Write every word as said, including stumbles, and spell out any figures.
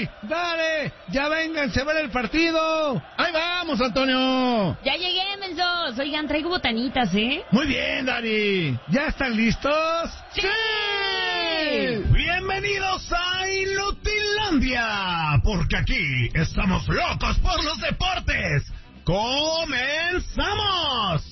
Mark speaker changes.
Speaker 1: ¡Ey! ¡Dale! ¡Ya vénganse a ver el partido!
Speaker 2: ¡Ahí vamos, Antonio!
Speaker 3: Ya llegué, mensos. Oigan, traigo botanitas, ¿eh?
Speaker 2: Muy bien, Dani.
Speaker 1: ¿Ya están listos?
Speaker 3: ¡Sí!
Speaker 2: Bienvenidos a Inutilandia, porque aquí estamos locos por los deportes. ¡Comenzamos!